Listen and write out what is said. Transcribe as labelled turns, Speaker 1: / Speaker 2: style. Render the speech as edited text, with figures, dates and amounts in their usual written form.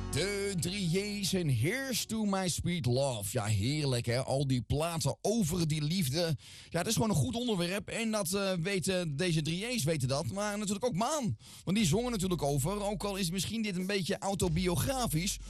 Speaker 1: De 3J's en Here's to My Sweet Love. Ja, heerlijk hè, al die platen over die liefde. Ja, het is gewoon een goed onderwerp en dat weten deze 3J's weten dat. Maar natuurlijk ook Maan, want die zongen natuurlijk over. Ook al is misschien dit een beetje autobiografisch,